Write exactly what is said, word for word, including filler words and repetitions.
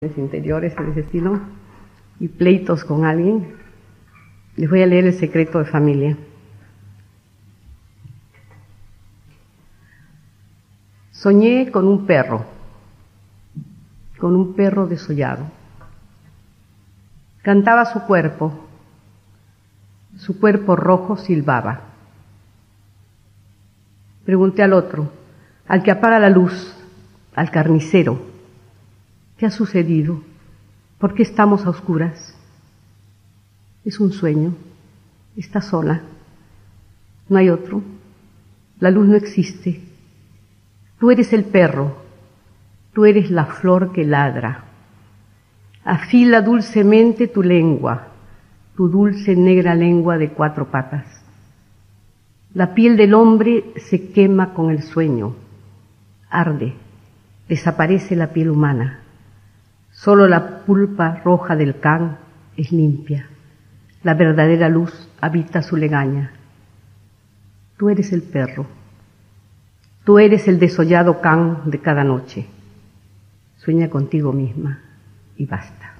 interiores de ese estilo y pleitos con alguien, les voy a leer el secreto de familia. Soñé con un perro, con un perro desollado. Cantaba su cuerpo, su cuerpo rojo silbaba. Pregunté al otro, al que apaga la luz, al carnicero, ¿qué ha sucedido? ¿Por qué estamos a oscuras? Es un sueño. Está sola. No hay otro. La luz no existe. Tú eres el perro. Tú eres la flor que ladra. Afila dulcemente tu lengua, tu dulce negra lengua de cuatro patas. La piel del hombre se quema con el sueño. Arde. Desaparece la piel humana. Solo la pulpa roja del can es limpia. La verdadera luz habita su legaña. Tú eres el perro. Tú eres el desollado can de cada noche. Sueña contigo misma y basta.